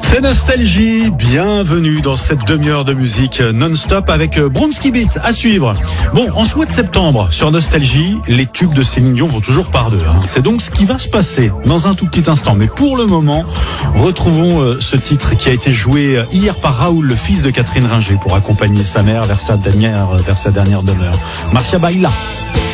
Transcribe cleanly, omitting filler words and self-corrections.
C'est Nostalgie, bienvenue dans cette demi-heure de musique non-stop avec Bronski Beat à suivre. Bon, en ce mois de septembre, sur Nostalgie, les tubes de Céline Dion vont toujours par deux. C'est donc ce qui va se passer dans un tout petit instant. Mais pour le moment, retrouvons ce titre qui a été joué hier par Raoul, le fils de Catherine Ringer, pour accompagner sa mère vers sa dernière demeure. Marcia Baila.